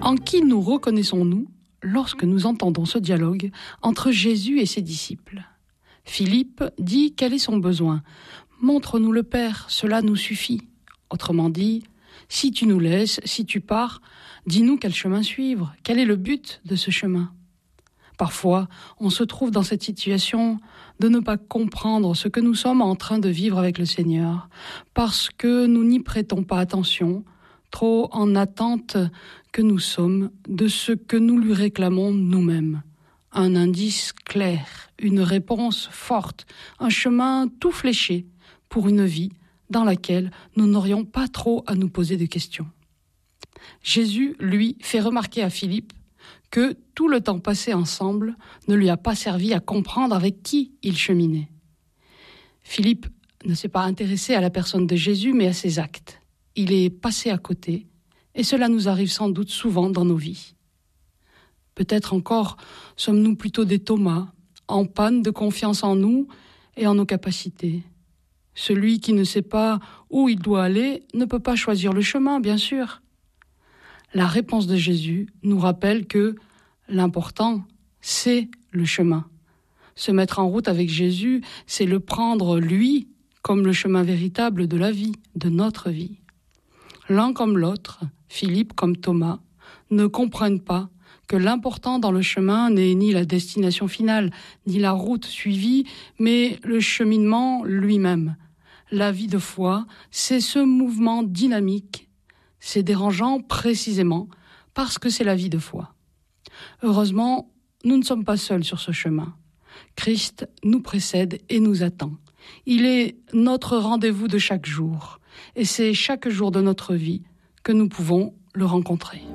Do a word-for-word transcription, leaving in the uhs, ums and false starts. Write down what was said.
En qui nous reconnaissons-nous lorsque nous entendons ce dialogue entre Jésus et ses disciples ? Philippe dit quel est son besoin. « Montre-nous le Père, cela nous suffit. » Autrement dit, si tu nous laisses, si tu pars, dis-nous quel chemin suivre, quel est le but de ce chemin. Parfois, on se trouve dans cette situation de ne pas comprendre ce que nous sommes en train de vivre avec le Seigneur, parce que nous n'y prêtons pas attention, trop en attente que nous sommes de ce que nous lui réclamons nous-mêmes. Un indice clair, une réponse forte, un chemin tout fléché pour une vie dans laquelle nous n'aurions pas trop à nous poser de questions. Jésus, lui, fait remarquer à Philippe que tout le temps passé ensemble ne lui a pas servi à comprendre avec qui il cheminait. Philippe ne s'est pas intéressé à la personne de Jésus, mais à ses actes. Il est passé à côté, et cela nous arrive sans doute souvent dans nos vies. Peut-être encore sommes-nous plutôt des Thomas, en panne de confiance en nous et en nos capacités. Celui qui ne sait pas où il doit aller ne peut pas choisir le chemin, bien sûr. La réponse de Jésus nous rappelle que l'important, c'est le chemin. Se mettre en route avec Jésus, c'est le prendre, lui, comme le chemin véritable de la vie, de notre vie. L'un comme l'autre, Philippe comme Thomas, ne comprennent pas que l'important dans le chemin n'est ni la destination finale, ni la route suivie, mais le cheminement lui-même. La vie de foi, c'est ce mouvement dynamique. C'est dérangeant précisément parce que c'est la vie de foi. Heureusement, nous ne sommes pas seuls sur ce chemin. Christ nous précède et nous attend. Il est notre rendez-vous de chaque jour, et c'est chaque jour de notre vie que nous pouvons le rencontrer.